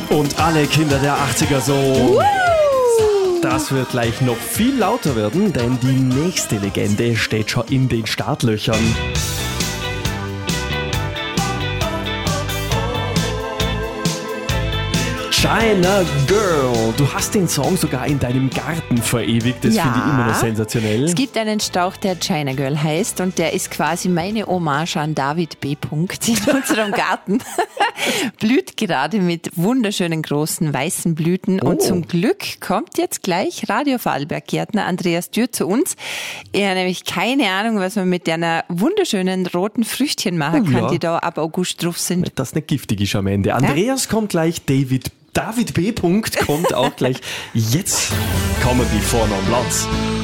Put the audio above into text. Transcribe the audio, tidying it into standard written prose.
Und alle Kinder der 80er so. Das wird gleich noch viel lauter werden, denn die nächste Legende steht schon in den Startlöchern. China Girl. Du hast den Song sogar in deinem Garten verewigt. Das finde ich immer noch sensationell. Es gibt einen Strauch, der China Girl heißt und der ist quasi meine Hommage an David B. in unserem Garten. Blüht gerade mit wunderschönen großen weißen Blüten und zum Glück kommt jetzt gleich Radio Vorarlberg-Gärtner Andreas Dürr zu uns. Er hat nämlich keine Ahnung, was man mit einer wunderschönen roten Früchtchen machen kann, die da ab August drauf sind. Das nicht giftig ist am Ende. Andreas kommt gleich, David B. kommt auch gleich. Jetzt kommen die vorne am Platz.